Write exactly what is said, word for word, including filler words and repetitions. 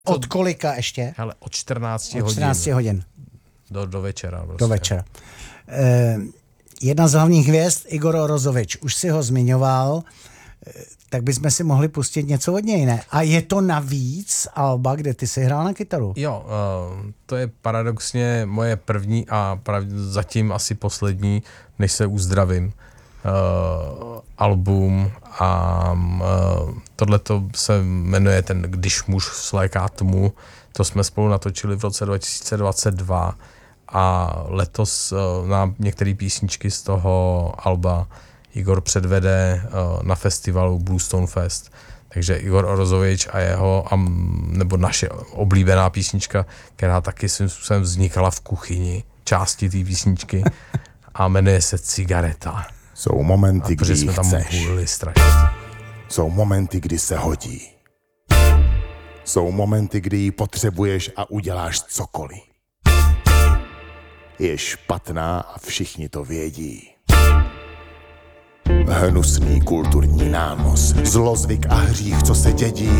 Od kolika ještě? Hele, od čtrnácti od hodin. čtrnácti hodin. Do, do večera. Prostě. Do večera. Eh, jedna z hlavních hvězd, Igor Orozovič, už si ho zmiňoval, eh, tak bychom si mohli pustit něco od něj, ne? A je to navíc alba, kde ty jsi hrál na kytaru? Jo, uh, to je paradoxně moje první a prav, zatím asi poslední, než se uzdravím, uh, album a uh, tohleto se jmenuje ten Když muž svléká tmu. To jsme spolu natočili v roce dva tisíce dvacet dva a letos uh, nám některé písničky z toho alba Igor předvede uh, na festivalu Bluestone Fest. Takže Igor Orozovič a jeho, a, nebo naše oblíbená písnička, která taky svým způsobem vznikala v kuchyni, části té písničky a jmenuje se Cigareta. Jsou momenty, kdy jsme tam chceš. strašně. Jsou momenty, kdy se hodí. Jsou momenty, kdy ji potřebuješ a uděláš cokoliv. Je špatná a všichni to vědí. Hnusný kulturní nános, zlozvyk a hřích, co se dědí,